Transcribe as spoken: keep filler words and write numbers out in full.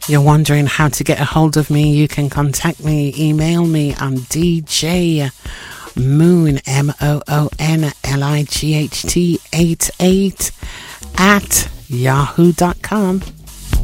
you're wondering how to get a hold of me, you can contact me, email me. I'm D J Moon, M O O N L I G H T eight eight at yahoo dot com.